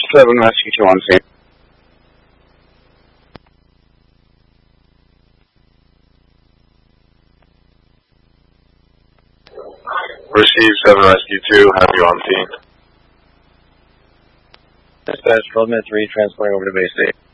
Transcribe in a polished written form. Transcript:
7 Rescue 2 on scene. Receive 7 Rescue 2, have you on scene. Dispatch 12 minutes 3, transporting over to base 8.